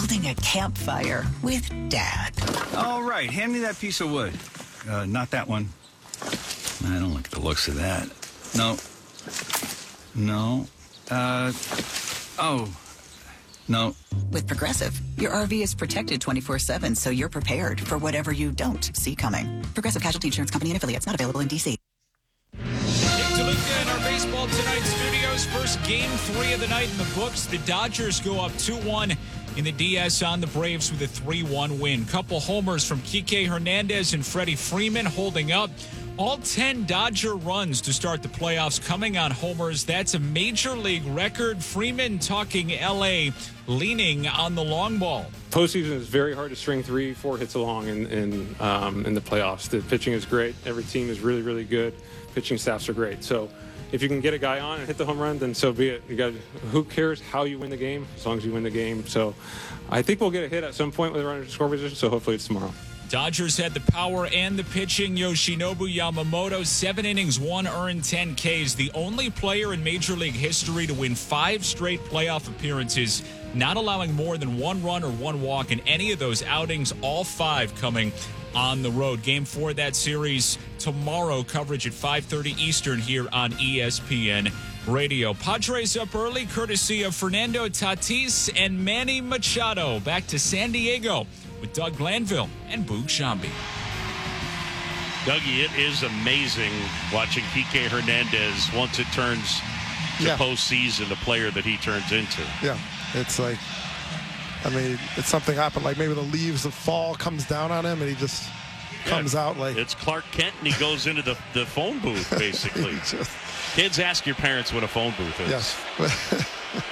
building a campfire with Dad. All right, hand me that piece of wood. Not that one. I don't like the looks of that. No. No. With Progressive, your RV is protected 24/7, so you're prepared for whatever you don't see coming. Progressive Casualty Insurance Company and Affiliates, not available in D.C. Nick DeLuca in our Baseball Tonight studios. First Game 3 of the night in the books. The Dodgers go up 2-1 in the DS on the Braves with a 3-1 win. Couple homers from Kike Hernandez and Freddie Freeman holding up. All 10 Dodger runs to start the playoffs coming on homers. That's a major league record. Freeman talking L.A., leaning on the long ball. Postseason is very hard to string 3-4 hits along in the playoffs. The pitching is great. Every team is really, really good. Pitching staffs are great. So if you can get a guy on and hit the home run, then so be it. Who cares how you win the game, as long as you win the game. So I think we'll get a hit at some point with a runner in score position, so hopefully it's tomorrow. Dodgers had the power and the pitching. Yoshinobu Yamamoto, 7 innings, 1 earned, 10 Ks. The only player in Major League history to win 5 straight playoff appearances, not allowing more than 1 run or 1 walk in any of those outings, all 5 coming on the road. Game 4 of that series tomorrow, coverage at 5:30 Eastern here on ESPN Radio. Padres up early, courtesy of Fernando Tatis and Manny Machado. Back to San Diego with Doug Glanville and Boog Shambi. Dougie, it is amazing watching Kike Hernandez once it turns to postseason, the player that he turns into. Yeah, it's like, it's something happened. Like maybe the leaves of fall comes down on him and he just comes out like. It's Clark Kent and he goes into the phone booth, basically. Kids, ask your parents what a phone booth is. Yes.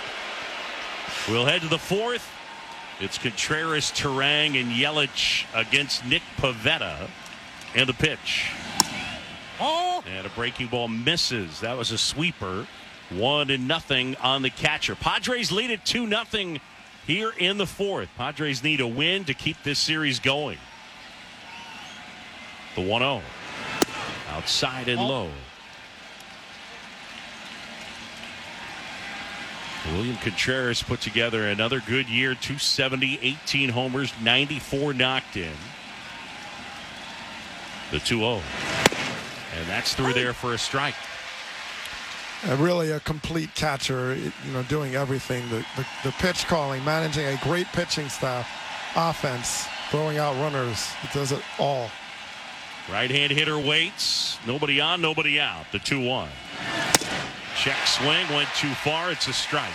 We'll head to the 4th. It's Contreras, Turang, and Yelich against Nick Pivetta. And the pitch. And a breaking ball misses. That was a sweeper. 1-0 on the catcher. Padres lead at 2-0 here in the 4th. Padres need a win to keep this series going. The 1-0. Outside and low. William Contreras put together another good year. 270, 18 homers, 94 knocked in. The 2-0. And that's through there for a strike. Really a complete catcher, doing everything. The pitch calling, managing a great pitching staff, offense, throwing out runners. It does it all. Right-hand hitter waits. Nobody on, nobody out. The 2-1. Check swing, went too far. It's a strike.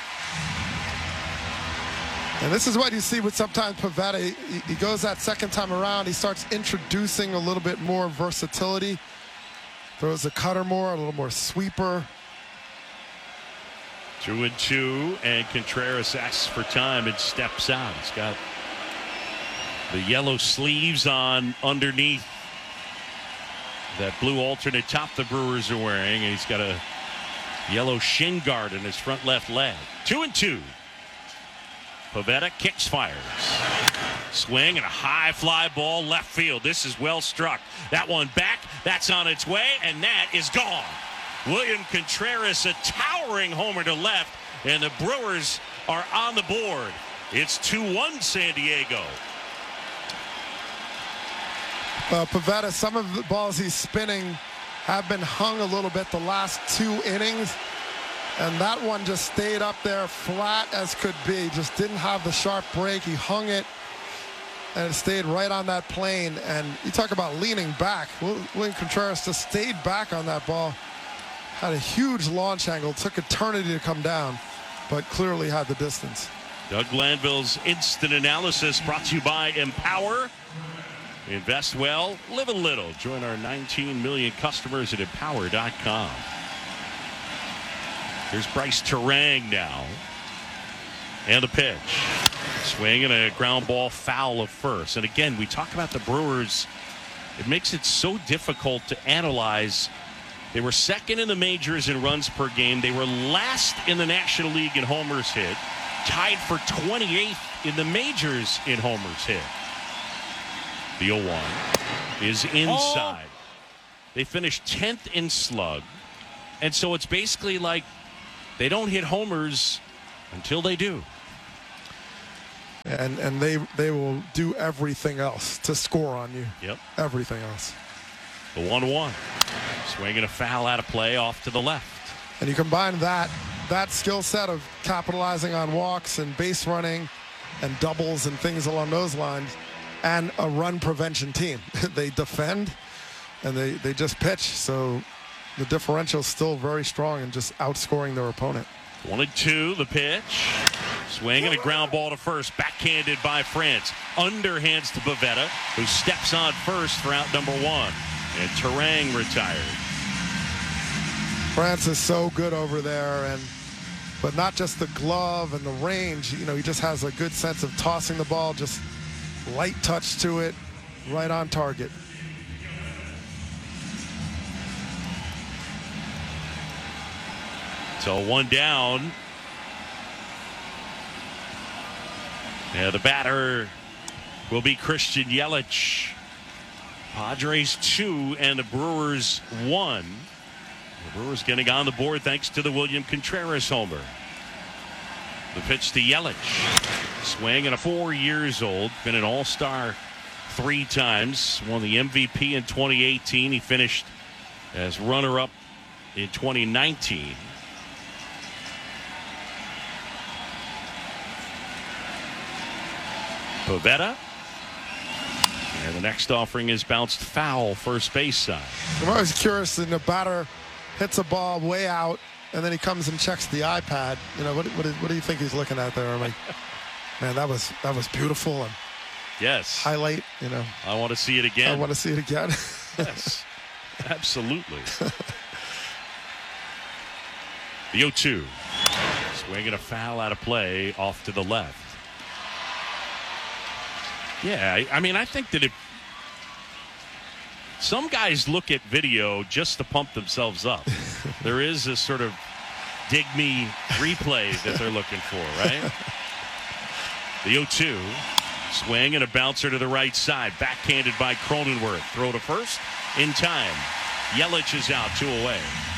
And this is what you see with sometimes Pivetta. He goes that second time around. He starts introducing a little bit more versatility. Throws the cutter more, a little more sweeper. 2-2, and Contreras asks for time and steps out. He's got the yellow sleeves on underneath that blue alternate top the Brewers are wearing. And he's got a yellow shin guard in his front left leg. 2-2. Pivetta kicks, fires. Swing and a high fly ball left field. This is well struck. That one back. That's on its way, and that is gone. William Contreras, a towering homer to left, and the Brewers are on the board. It's 2-1 San Diego. Pivetta, some of the balls he's spinning have been hung a little bit the last 2 innings. And that one just stayed up there flat as could be. Just didn't have the sharp break. He hung it, and it stayed right on that plane. And you talk about leaning back. William Contreras just stayed back on that ball. Had a huge launch angle. Took eternity to come down, but clearly had the distance. Doug Glanville's instant analysis brought to you by Empower. Invest well, live a little. Join our 19 million customers at Empower.com. Here's Bryce Turang now. And the pitch. Swing and a ground ball foul of first. And again, we talk about the Brewers. It makes it so difficult to analyze. They were second in the majors in runs per game. They were last in the National League in homers hit. Tied for 28th in the majors in homers hit. The 0-1 is inside. They finished 10th in slug. And so it's basically like they don't hit homers until they do. And they will do everything else to score on you. Yep. Everything else. The 1-1. Swinging a foul out of play off to the left. And you combine that skill set of capitalizing on walks and base running and doubles and things along those lines, and a run prevention team. They defend and they just pitch. So the differential is still very strong and just outscoring their opponent. 1-2, the pitch. Swing and a ground ball to first. Backhanded by France. Underhands to Pivetta, who steps on first for out number 1. And Terang retired. France is so good over there, but not just the glove and the range. He just has a good sense of tossing the ball, just light touch to it, right on target. So 1 down. Yeah, the batter will be Christian Yelich. Padres 2 and the Brewers 1. The Brewers getting on the board thanks to the William Contreras homer. The pitch to Yelich. Swing and a 4 years old. Been an all-star 3 times. Won the MVP in 2018. He finished as runner-up in 2019. Pivetta. And the next offering is bounced foul first base side. I'm always curious, the batter hits a ball way out, and then he comes and checks the iPad. What do you think he's looking at there? I'm like, man, that was beautiful. And yes. Highlight, I want to see it again. I want to see it again. Yes, absolutely. The 0-2. Swinging a foul out of play off to the left. Yeah, I think that some guys look at video just to pump themselves up. There is a sort of dig me replay that they're looking for, right? The 0-2. Swing and a bouncer to the right side. Backhanded by Cronenworth. Throw to first in time. Yelich is out, 2 away.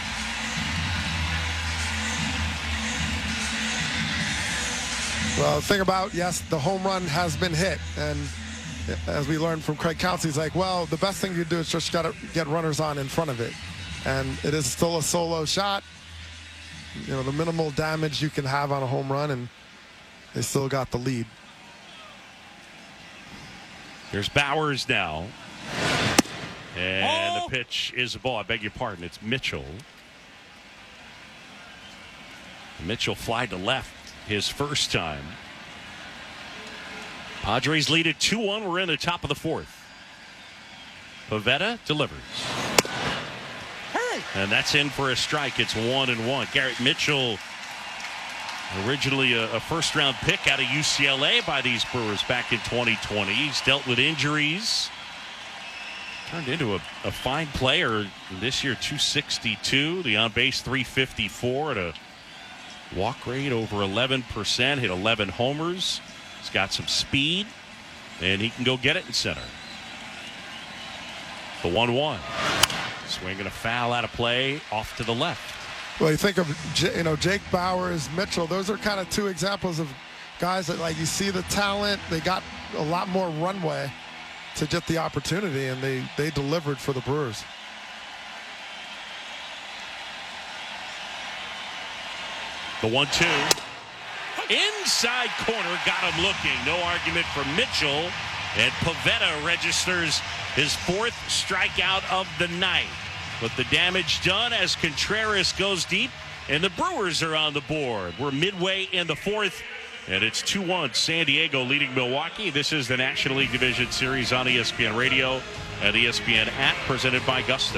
Well, the thing about, yes, the home run has been hit. And as we learned from Craig Counsey, he's like, well, the best thing you do is just got to get runners on in front of it. And it is still a solo shot. The minimal damage you can have on a home run, and they still got the lead. There's Bowers now. And the pitch is a ball. I beg your pardon. It's Mitchell. Mitchell fly to left his first time. Padres lead at 2-1. We're in the top of the 4th. Pivetta delivers. And that's in for a strike. It's 1-1. Garrett Mitchell, originally a first-round pick out of UCLA by these Brewers back in 2020. He's dealt with injuries. Turned into a fine player this year. 262. The on-base 354 at a walk rate over 11%. Hit 11 homers. He's got some speed, and he can go get it in center. The 1-1. Swinging a foul out of play off to the left. Well, you think of Jake Bowers, Mitchell. Those are kind of 2 examples of guys that, like, you see the talent. They got a lot more runway to get the opportunity, and they delivered for the Brewers. The 1-2. Inside corner, got him looking. No argument for Mitchell. And Pivetta registers his 4th strikeout of the night. But the damage done as Contreras goes deep, and the Brewers are on the board. We're midway in the 4th, and it's 2-1. San Diego leading Milwaukee. This is the National League Division Series on ESPN Radio and the ESPN app, presented by Gusto.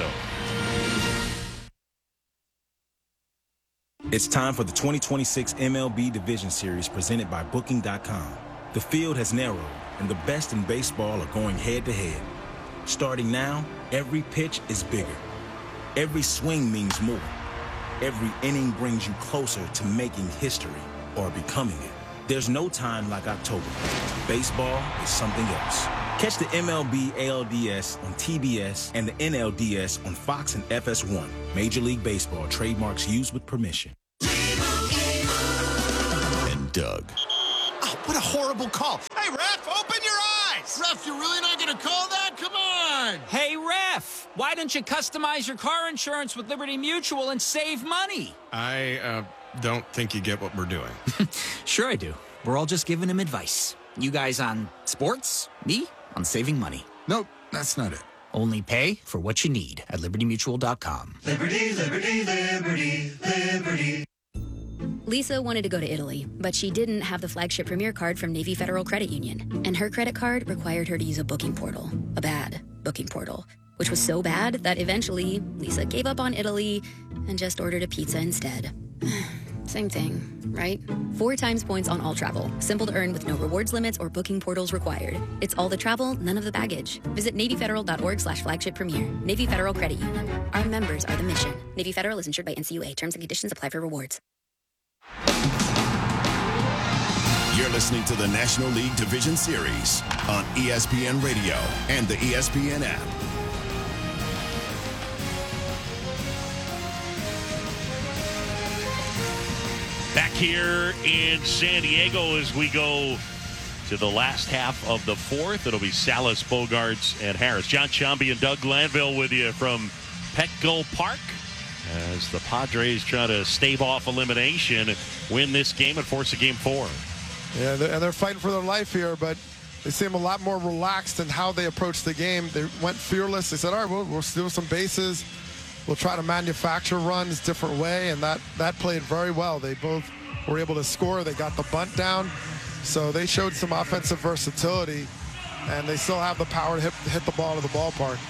It's time for the 2026 MLB Division Series presented by Booking.com. The field has narrowed, and the best in baseball are going head-to-head. Starting now, every pitch is bigger. Every swing means more. Every inning brings you closer to making history or becoming it. There's no time like October. Baseball is something else. Catch the MLB ALDS on TBS and the NLDS on Fox and FS1. Major League Baseball trademarks used with permission. And Doug. Oh, what a horrible call. Hey, ref, open your eyes. Ref, you're really not going to call that? Come on. Hey, ref, why don't you customize your car insurance with Liberty Mutual and save money? I don't think you get what we're doing. Sure I do. We're all just giving him advice. You guys on sports, me on saving money. Nope, that's not it. Only pay for what you need at libertymutual.com. Liberty, liberty, liberty, liberty. Lisa wanted to go to Italy, but she didn't have the flagship Premier card from Navy Federal Credit Union. And her credit card required her to use a booking portal. A bad booking portal. Which was so bad that eventually Lisa gave up on Italy and just ordered a pizza instead. Same thing, right? 4 times points on all travel. Simple to earn with no rewards limits or booking portals required. It's all the travel, none of the baggage. Visit NavyFederal.org/flagship premier. Navy Federal Credit Union. Our members are the mission. Navy Federal is insured by NCUA. Terms and conditions apply for rewards. You're listening to the National League Division Series on ESPN Radio and the ESPN app. Back here in San Diego as we go to the last half of the fourth. It'll be Salas, Bogaerts, and Harris. John Sciambi and Doug Glanville with you from Petco Park as the Padres try to stave off elimination, win this game, and force a Game 4. Yeah, and they're fighting for their life here, but they seem a lot more relaxed in how they approached the game. They went fearless. They said, all right, we'll steal some bases. We'll try to manufacture runs different way, and that played very well. They both were able to score. They got the bunt down, so they showed some offensive versatility, and they still have the power to hit the ball to the ballpark.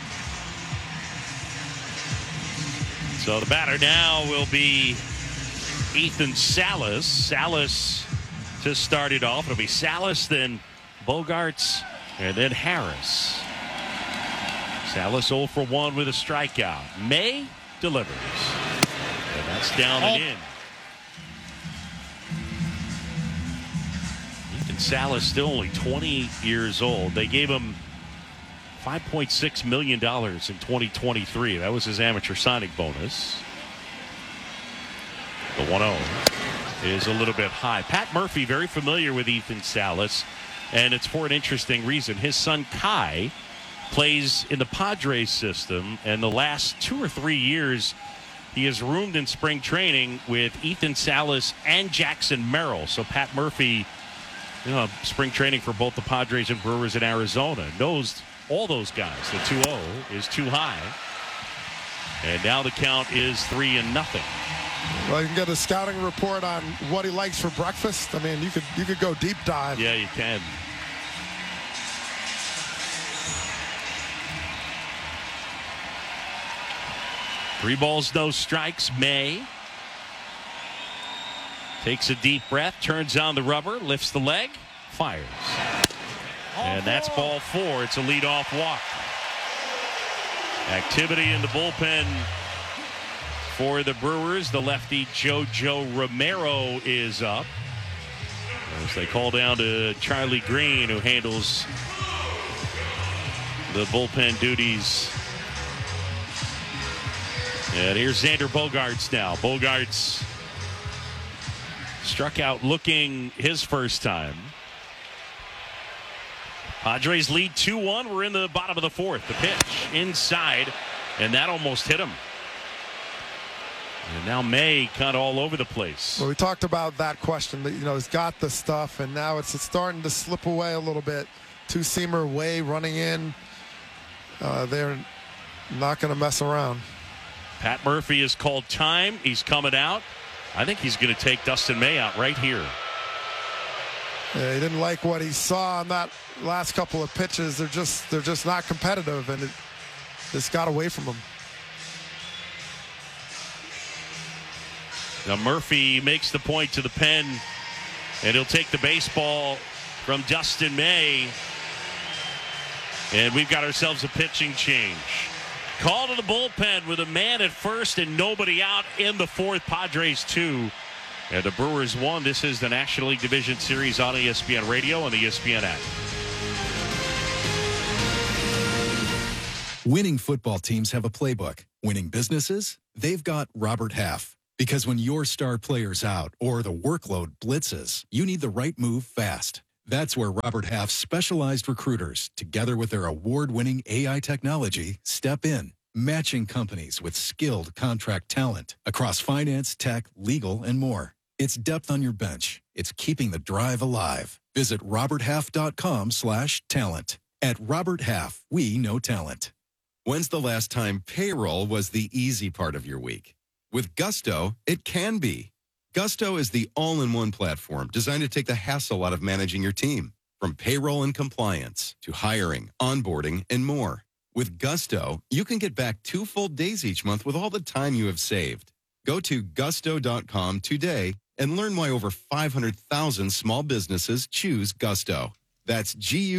So the batter now will be Ethan Salas. Salas to start it off. It'll be Salas, then Bogaerts, and then Harris. Salas 0 for 1 with a strikeout. May delivers. And that's down and in. Ethan Salas still only 20 years old. They gave him $5.6 million in 2023. That was his amateur signing bonus. The 1-0 is a little bit high. Pat Murphy, very familiar with Ethan Salas, and it's for an interesting reason. His son Kai plays in the Padres system, and the last 2 or 3 years he has roomed in spring training with Ethan Salas and Jackson Merrill. So Pat Murphy, spring training for both the Padres and Brewers in Arizona, knows all those guys. The 2-0 is too high, and now the count is 3-0. Well, you can get a scouting report on what he likes for breakfast. I mean, you could go deep dive. Yeah, you can. 3 balls, no strikes. May takes a deep breath, turns on the rubber, lifts the leg, fires. And that's ball 4. It's a leadoff walk. Activity in the bullpen for the Brewers. The lefty JoJo Romero is up as they call down to Charlie Green, who handles the bullpen duties. And here's Xander Bogaerts now. Bogaerts struck out looking his first time. Padres lead 2-1. We're in the bottom of the fourth. The pitch inside, and that almost hit him. And now May kind of all over the place. Well, we talked about that question. That, he's got the stuff, and now it's starting to slip away a little bit. Two-seamer Way running in. They're not going to mess around. Pat Murphy has called time. He's coming out. I think he's going to take Dustin May out right here. Yeah, he didn't like what he saw on that last couple of pitches. They're just not competitive, and it just got away from him. Now Murphy makes the point to the pen, and he'll take the baseball from Dustin May. And we've got ourselves a pitching change. Call to the bullpen with a man at first and nobody out in the fourth. Padres 2 and the Brewers 1. This is the National League Division Series on ESPN Radio and the ESPN app. Winning football teams have a playbook. Winning businesses, they've got Robert Half. Because when your star player's out or the workload blitzes, you need the right move fast. That's where Robert Half's specialized recruiters, together with their award-winning AI technology, step in, matching companies with skilled contract talent across finance, tech, legal, and more. It's depth on your bench. It's keeping the drive alive. Visit roberthalf.com/talent. At Robert Half, we know talent. When's the last time payroll was the easy part of your week? With Gusto, it can be. Gusto is the all-in-one platform designed to take the hassle out of managing your team. From payroll and compliance to hiring, onboarding, and more. With Gusto, you can get back 2 full days each month with all the time you have saved. Go to gusto.com today and learn why over 500,000 small businesses choose Gusto. That's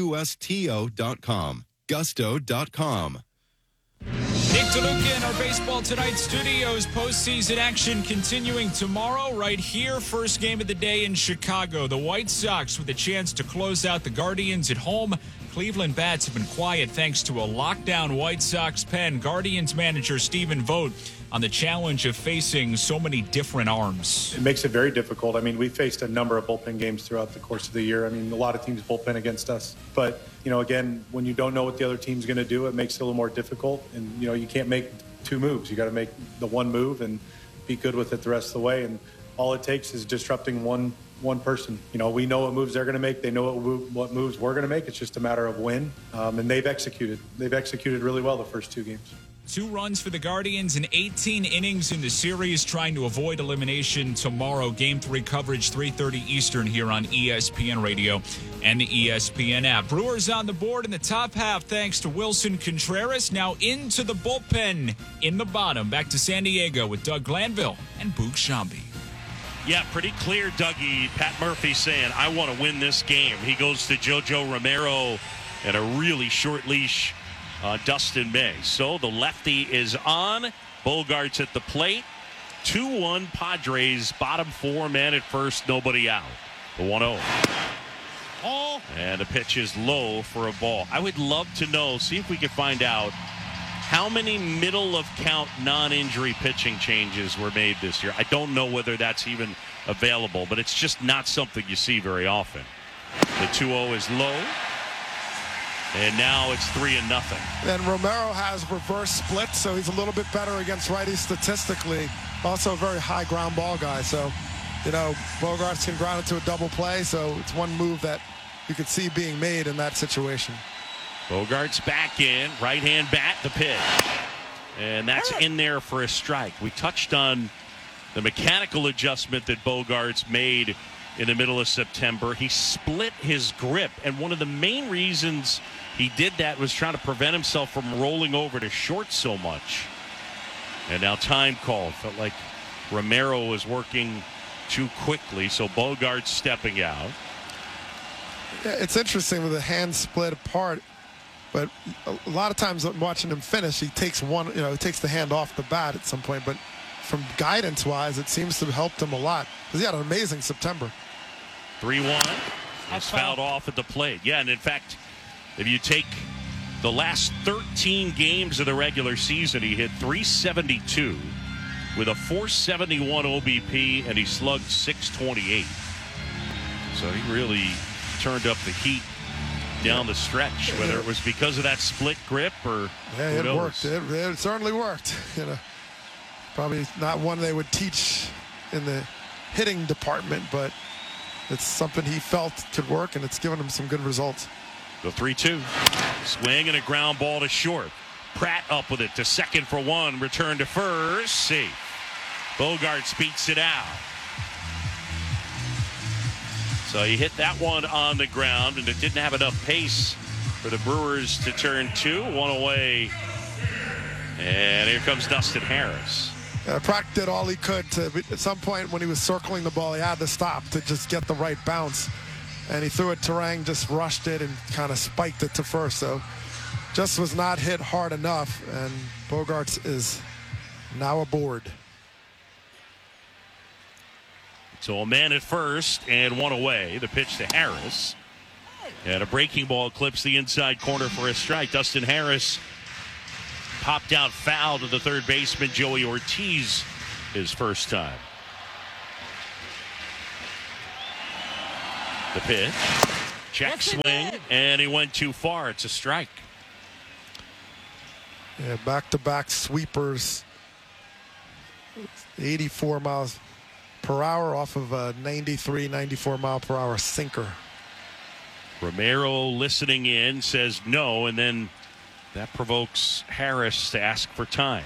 GUSTO.com. Gusto.com. Nick DeLuca in our Baseball Tonight studios. Postseason action continuing tomorrow right here. First game of the day in Chicago. The White Sox with a chance to close out the Guardians at home. Cleveland bats have been quiet thanks to a lockdown White Sox pen. Guardians manager Stephen Vogt on the challenge of facing so many different arms. It makes it very difficult. I mean, we faced a number of bullpen games throughout the course of the year. I mean, a lot of teams bullpen against us. But, again, when you don't know what the other team's going to do, it makes it a little more difficult. And, you can't make 2 moves. You got to make the one move and be good with it the rest of the way. And all it takes is disrupting one person. We know what moves they're going to make. They know what moves we're going to make. It's just a matter of when. And they've executed. They've executed really well the first 2 games. 2 runs for the Guardians in 18 innings in the series, trying to avoid elimination tomorrow. Game 3 coverage, 3:30 Eastern here on ESPN Radio and the ESPN app. Brewers on the board in the top half thanks to Wilson Contreras. Now into the bullpen in the bottom. Back to San Diego with Doug Glanville and Boog Sciambi. Yeah, pretty clear, Dougie. Pat Murphy saying, I want to win this game. He goes to JoJo Romero and a really short leash Dustin May. So the lefty is on. Bogaerts at the plate. 2-1 Padres, bottom 4, man at first, nobody out. The 1-0. And the pitch is low for a ball. I would love to know, see if we could find out how many middle of count non-injury pitching changes were made this year. I don't know whether that's even available, but it's just not something you see very often. The 2-0 is low. And now it's 3-0. And Romero has reverse split, so he's a little bit better against righties statistically. Also a very high ground ball guy. So, Bogaerts can ground into a double play. So it's one move that you could see being made in that situation. Bogaerts back in, right-hand bat, the pitch. And that's in there for a strike. We touched on the mechanical adjustment that Bogaerts made in the middle of September. He split his grip, and one of the main reasons he did that was trying to prevent himself from rolling over to short so much. And now time called. Felt like Romero was working too quickly, so Bogaerts stepping out. Yeah, it's interesting with the hand split apart, but a lot of times watching him finish, he takes he takes the hand off the bat at some point, but from guidance-wise, it seems to have helped him a lot because he had an amazing September. 3-1. He's fouled off at the plate. Yeah, and in fact, if you take the last 13 games of the regular season, he hit .372 with a .471 OBP, and he slugged .628. So he really turned up the heat down the stretch, whether it was because of that split grip or it worked. It certainly worked. Probably not one they would teach in the hitting department, but it's something he felt could work, and it's given him some good results. The 3-2. Swing and a ground ball to short. Pratt up with it to second for 1. Return to first. Safe. Bogaerts beats it out. So he hit that one on the ground, and it didn't have enough pace for the Brewers to turn 2. 1 away. And here comes Dustin Harris. Pratt did all he could to, at some point when he was circling the ball, he had to stop to just get the right bounce. And he threw it. Turang just rushed it and kind of spiked it to first. So just was not hit hard enough. And Bogaerts is now aboard. So a man at first and 1 away. The pitch to Harris. And a breaking ball clips the inside corner for a strike. Dustin Harris popped out foul to the third baseman, Joey Ortiz, his first time. The pitch. Check swing, and he went too far. It's a strike. Yeah, back-to-back sweepers. 84 miles per hour off of a 93, 94 mile per hour sinker. Romero listening in says no, and then that provokes Harris to ask for time.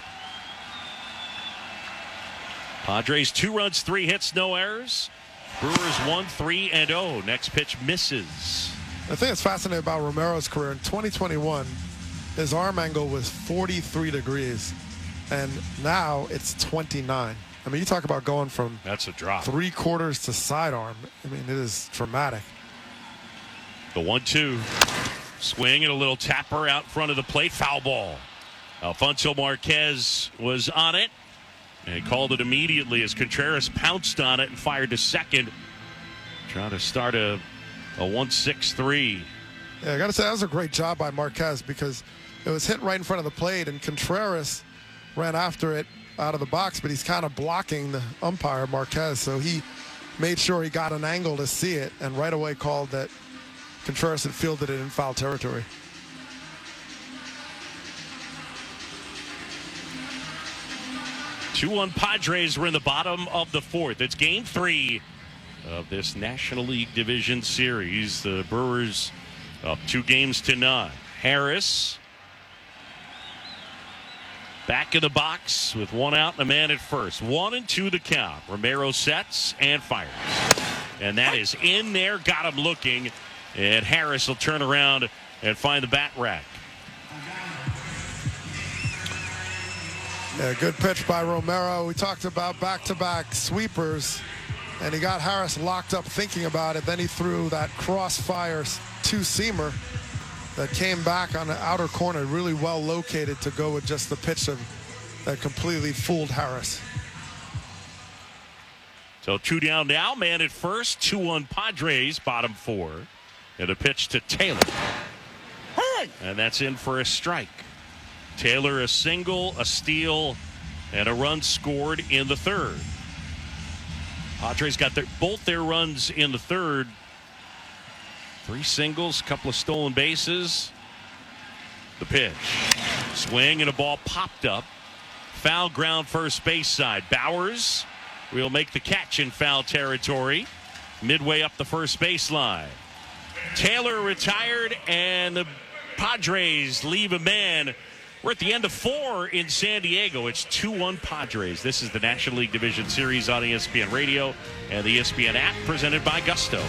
Padres 2 runs, 3 hits, no errors. Brewers 1-3-0. Next pitch misses. The thing that's fascinating about Romero's career in 2021, his arm angle was 43 degrees, and now it's 29. I mean, you talk about going from that's a drop 3/4 to sidearm. I mean, it is dramatic. The 1-2 swing and a little tapper out front of the plate. Foul ball. Alfonso Marquez was on it. And he called it immediately as Contreras pounced on it and fired to second. Trying to start a 1-6-3. Yeah, I got to say, that was a great job by Marquez because it was hit right in front of the plate, and Contreras ran after it out of the box, but he's kind of blocking the umpire, Marquez, so he made sure he got an angle to see it and right away called that Contreras had fielded it in foul territory. Two on Padres. We're in the bottom of the fourth. It's game 3 of this National League Division Series. The Brewers up 2-0. Harris back in the box with 1 out and a man at first. 1-2 the count. Romero sets and fires. And that is in there. Got him looking. And Harris will turn around and find the bat rack. Yeah, good pitch by Romero. We talked about back-to-back sweepers, and he got Harris locked up thinking about it. Then he threw that crossfire 2-seamer that came back on the outer corner, really well located to go with just the pitch that completely fooled Harris. So 2 down now, man at first, 2 on Padres, bottom 4. And a pitch to Taylor. Hey! And that's in for a strike. Taylor a single, a steal, and a run scored in the third. Padres got both their runs in the third. 3 singles, a couple of stolen bases. The pitch. Swing and a ball popped up. Foul ground first base side. Bowers will make the catch in foul territory. Midway up the first baseline. Taylor retired, and the Padres leave a man. We're at the end of 4 in San Diego. It's 2-1 Padres. This is the National League Division Series on ESPN Radio and the ESPN app, presented by Gusto.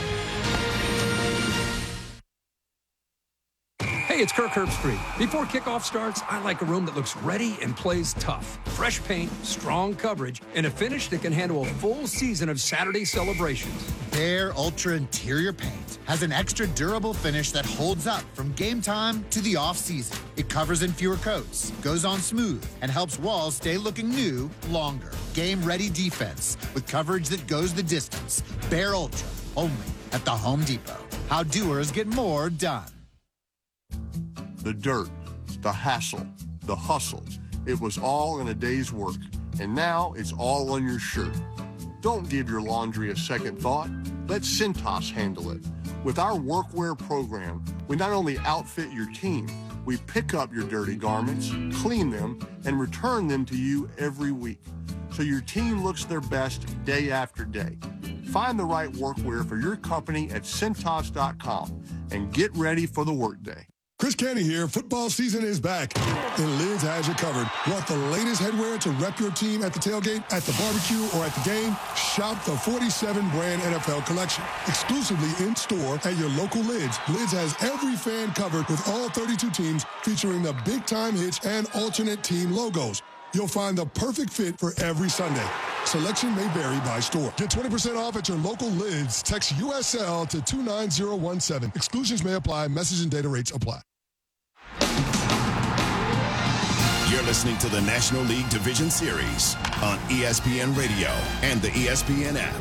Hey, it's Kirk Herbstreit. Before kickoff starts, I like a room that looks ready and plays tough. Fresh paint, strong coverage, and a finish that can handle a full season of Saturday celebrations. Behr Ultra Interior Paint has an extra durable finish that holds up from game time to the off-season. It covers in fewer coats, goes on smooth, and helps walls stay looking new longer. Game-ready defense with coverage that goes the distance. Behr Ultra, only at the Home Depot. How doers get more done. The dirt, the hassle, the hustle. It was all in a day's work, and now it's all on your shirt. Don't give your laundry a second thought. Let Cintas handle it. With our workwear program, we not only outfit your team, we pick up your dirty garments, clean them, and return them to you every week, so your team looks their best day after day. Find the right workwear for your company at Cintas.com and get ready for the workday. Chris Canty here. Football season is back, and Lids has you covered. Want the latest headwear to rep your team at the tailgate, at the barbecue, or at the game? Shop the 47 brand NFL collection. Exclusively in store at your local Lids. Lids has every fan covered with all 32 teams, featuring the big time hits and alternate team logos. You'll find the perfect fit for every Sunday. Selection may vary by store. Get 20% off at your local Lids. Text USL to 29017. Exclusions may apply. Message and data rates apply. You're listening to the National League Division Series on ESPN Radio and the ESPN app.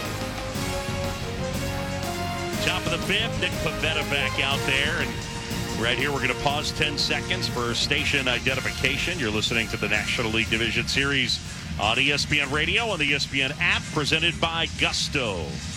Top of the 5th, Nick Pivetta back out there, and Right here, we're going to pause 10 seconds for station identification. You're listening to the National League Division Series on ESPN Radio and the ESPN app, presented by Gusto.